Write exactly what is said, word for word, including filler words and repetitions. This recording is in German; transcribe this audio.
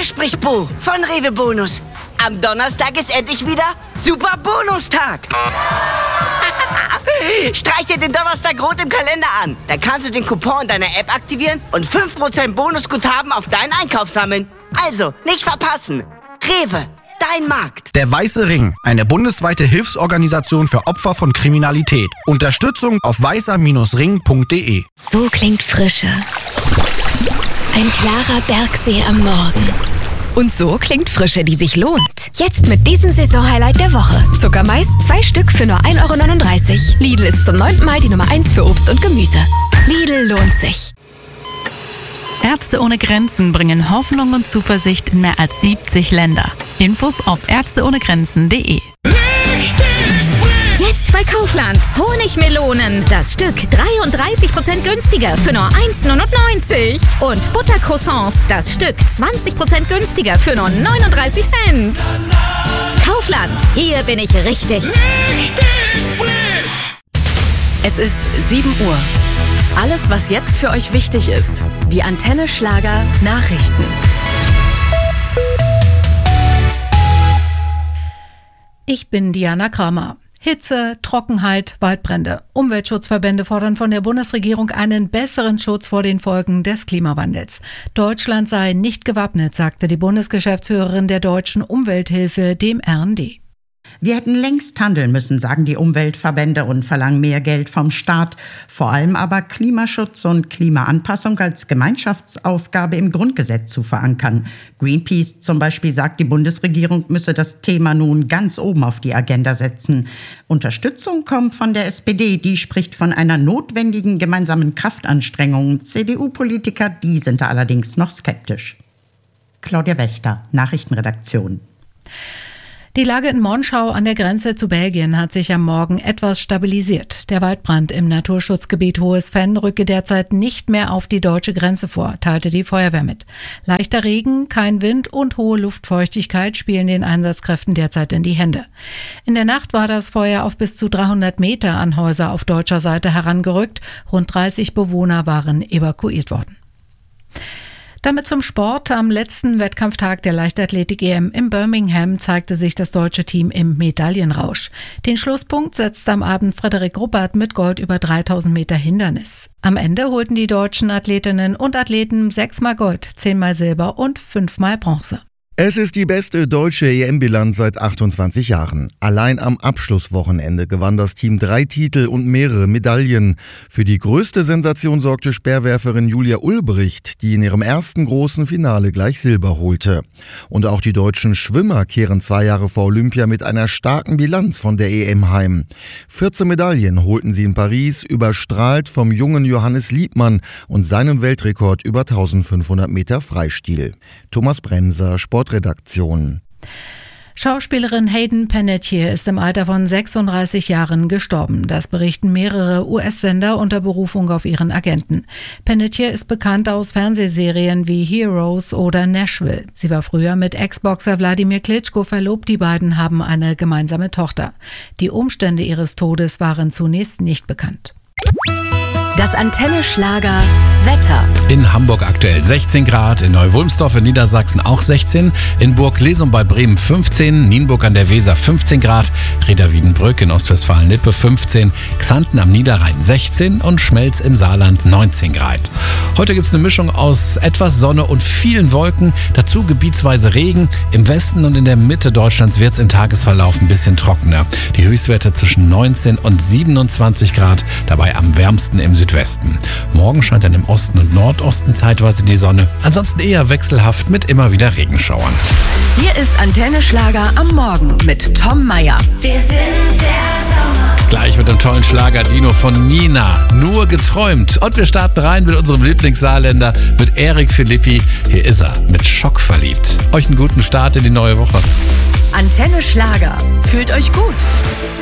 spricht Bo von Rewe Bonus. Am Donnerstag ist endlich wieder Super Bonustag. Streich dir den Donnerstag rot im Kalender an. Da kannst du den Coupon in deiner App aktivieren und fünf Prozent Bonusguthaben auf deinen Einkauf sammeln. Also, nicht verpassen. Rewe, dein Markt. Der Weiße Ring, eine bundesweite Hilfsorganisation für Opfer von Kriminalität. Unterstützung auf weißer Ring punkt de. So klingt Frische. Ein klarer Bergsee am Morgen. Und so klingt Frische, die sich lohnt. Jetzt mit diesem Saisonhighlight der Woche. Zuckermais, zwei Stück für nur ein Euro neununddreißig. Lidl ist zum neunten Mal die Nummer eins für Obst und Gemüse. Lidl lohnt sich. Ärzte ohne Grenzen bringen Hoffnung und Zuversicht in mehr als siebzig Länder. Infos auf ärzte ohne grenzen punkt de. Jetzt bei Kaufland. Honigmelonen. Das Stück dreiunddreißig Prozent günstiger für nur eins neunundneunzig. Und Buttercroissants. Das Stück zwanzig Prozent günstiger für nur neununddreißig Cent. Kaufland. Hier bin ich richtig. Richtig frisch. Es ist sieben Uhr. Alles, was jetzt für euch wichtig ist. Die Antenne Schlager Nachrichten. Ich bin Diana Kramer. Hitze, Trockenheit, Waldbrände. Umweltschutzverbände fordern von der Bundesregierung einen besseren Schutz vor den Folgen des Klimawandels. Deutschland sei nicht gewappnet, sagte die Bundesgeschäftsführerin der Deutschen Umwelthilfe dem R N D. Wir hätten längst handeln müssen, sagen die Umweltverbände und verlangen mehr Geld vom Staat. Vor allem aber Klimaschutz und Klimaanpassung als Gemeinschaftsaufgabe im Grundgesetz zu verankern. Greenpeace zum Beispiel sagt, die Bundesregierung müsse das Thema nun ganz oben auf die Agenda setzen. Unterstützung kommt von der S P D, die spricht von einer notwendigen gemeinsamen Kraftanstrengung. C D U-Politiker, die sind da allerdings noch skeptisch. Claudia Wächter, Nachrichtenredaktion. Die Lage in Monschau an der Grenze zu Belgien hat sich am Morgen etwas stabilisiert. Der Waldbrand im Naturschutzgebiet Hohes Venn rücke derzeit nicht mehr auf die deutsche Grenze vor, teilte die Feuerwehr mit. Leichter Regen, kein Wind und hohe Luftfeuchtigkeit spielen den Einsatzkräften derzeit in die Hände. In der Nacht war das Feuer auf bis zu dreihundert Meter an Häuser auf deutscher Seite herangerückt. Rund dreißig Bewohner waren evakuiert worden. Damit zum Sport. Am letzten Wettkampftag der Leichtathletik-E M in Birmingham zeigte sich das deutsche Team im Medaillenrausch. Den Schlusspunkt setzte am Abend Frederik Ruppert mit Gold über dreitausend Meter Hindernis. Am Ende holten die deutschen Athletinnen und Athleten sechsmal Gold, zehnmal Silber und fünfmal Bronze. Es ist die beste deutsche E M-Bilanz seit achtundzwanzig Jahren. Allein am Abschlusswochenende gewann das Team drei Titel und mehrere Medaillen. Für die größte Sensation sorgte Speerwerferin Julia Ulbricht, die in ihrem ersten großen Finale gleich Silber holte. Und auch die deutschen Schwimmer kehren zwei Jahre vor Olympia mit einer starken Bilanz von der E M heim. vierzehn Medaillen holten sie in Paris, überstrahlt vom jungen Johannes Liebmann und seinem Weltrekord über eintausendfünfhundert Meter Freistil. Thomas Bremser, Sport Redaktion. Schauspielerin Hayden Panettiere ist im Alter von sechsunddreißig Jahren gestorben. Das berichten mehrere U S-Sender unter Berufung auf ihren Agenten. Panettiere ist bekannt aus Fernsehserien wie Heroes oder Nashville. Sie war früher mit Ex-Boxer Wladimir Klitschko verlobt. Die beiden haben eine gemeinsame Tochter. Die Umstände ihres Todes waren zunächst nicht bekannt. Das Antenne Schlager Wetter. In Hamburg aktuell sechzehn Grad, in Neu-Wulmstorf in Niedersachsen auch sechzehn, in Burg Lesum bei Bremen fünfzehn, Nienburg an der Weser fünfzehn Grad, Reda-Wiedenbrück in Ostwestfalen-Lippe fünfzehn, Xanten am Niederrhein sechzehn und Schmelz im Saarland neunzehn Grad. Heute gibt es eine Mischung aus etwas Sonne und vielen Wolken, dazu gebietsweise Regen. Im Westen und in der Mitte Deutschlands wird es im Tagesverlauf ein bisschen trockener. Die Höchstwerte zwischen neunzehn und siebenundzwanzig Grad, dabei am wärmsten im Südwesten. Morgen scheint dann im Osten und Nordosten zeitweise die Sonne, ansonsten eher wechselhaft mit immer wieder Regenschauern. Hier ist Antenne Schlager am Morgen mit Tom Meyer. Wir sind der Sommer. Gleich mit dem tollen Schlager Dino von Nina, Nur geträumt. Und wir starten rein mit unserem Lieblingssaarländer, mit Erik Philippi. Hier ist er, mit Schock verliebt. Euch einen guten Start in die neue Woche. Antenne Schlager. Fühlt euch gut.